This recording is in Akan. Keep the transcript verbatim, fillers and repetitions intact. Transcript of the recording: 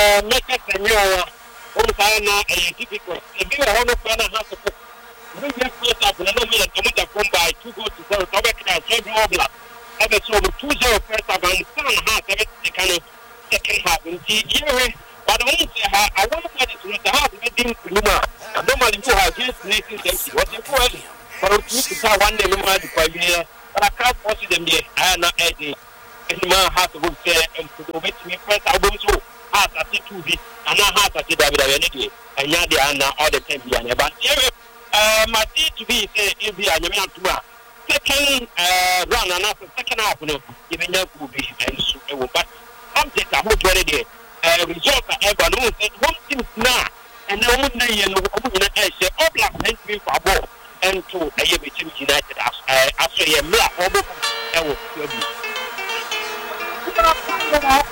eh make senyo o sa na eh difficult e bi ho no plan ha so we get first up na no me to much from by two go to zero to be can so do obla ebe so two zero first up and seven ha seven the kind of second half in the year but when you say I want to to the half be dim kuluma normally you have just nation them what you call it but you to say one day no ma di kwa here but I can't force them there I na edge and man has to go say and to do it me first album so has a two bit and I has a David Ayanidi and ya they are now all the time here but uh my team to be say if we are nyame atuma second uh run and after second half no even ya could be and so but object I hope very there uh result ever no say one team now and now one day you know omo na e say all black men be for ball and to a year between United as uh as a mla omo e wo